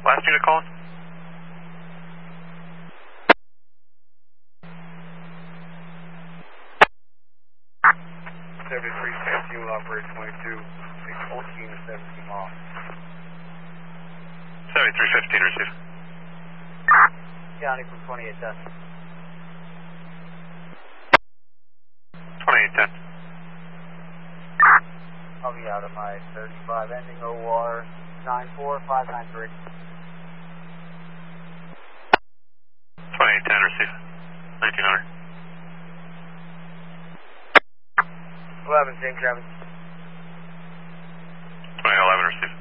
Last unit calling? You operate 22, 14 to 17 off. 7315, receive. County from 2810. 2810. I'll be out of my 35, ending OR 94593. 2810, receive. 1900. 11, same traffic. 2011, receive.